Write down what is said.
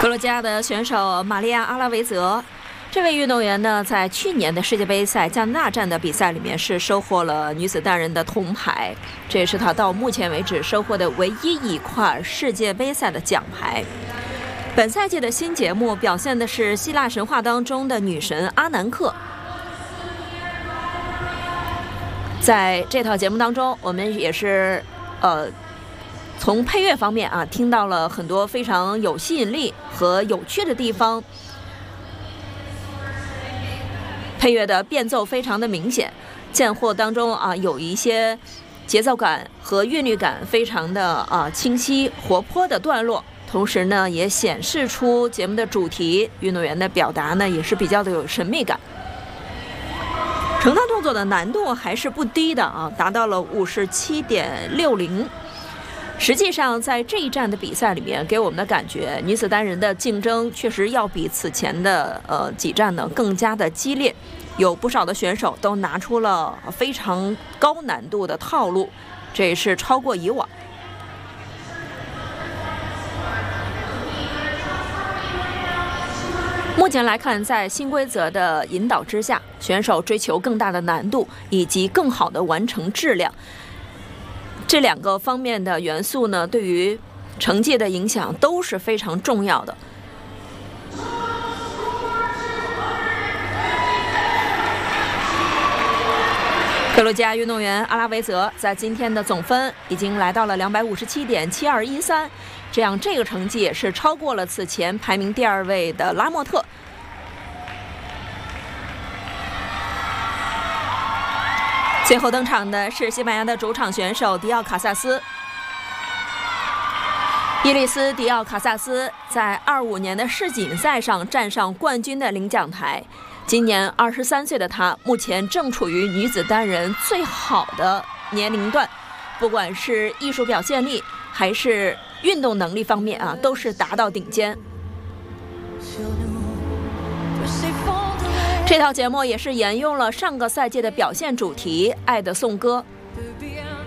克罗地亚的选手玛利亚·阿拉维泽，这位运动员呢，在去年的世界杯赛加拿大站的比赛里面是收获了女子单人的铜牌，这也是她到目前为止收获的唯一一块世界杯赛的奖牌。本赛季的新节目表现的是希腊神话当中的女神阿南克。在这套节目当中，我们也是从配乐方面啊，听到了很多非常有吸引力和有趣的地方。配乐的变奏非常的明显，间或当中啊有一些节奏感和韵律感非常的清晰活泼的段落，同时呢也显示出节目的主题，运动员的表达呢也是比较的有神秘感。成套动作的难度还是不低的啊，达到了57.60。实际上在这一站的比赛里面，给我们的感觉女子单人的竞争确实要比此前的几站呢更加的激烈，有不少的选手都拿出了非常高难度的套路，这也是超过以往。目前来看，在新规则的引导之下，选手追求更大的难度以及更好的完成质量，这两个方面的元素呢，对于成绩的影响都是非常重要的。克罗地亚运动员阿拉维泽在今天的总分已经来到了257.7213，这样这个成绩也是超过了此前排名第2位的拉莫特。最后登场的是西班牙的主场选手迪奥卡萨斯。伊利斯·迪奥卡萨斯在25年的世锦赛上站上冠军的领奖台，今年23岁的他目前正处于女子单人最好的年龄段，不管是艺术表现力还是运动能力方面啊，都是达到顶尖。这套节目也是沿用了上个赛季的表现主题《爱的颂歌》。